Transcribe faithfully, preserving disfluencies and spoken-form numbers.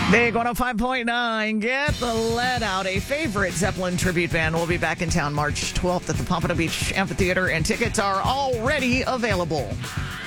Big one oh five point nine. Get the lead out. A favorite Zeppelin tribute band will be back in town March twelfth at the Pompano Beach Amphitheater, and tickets are already available.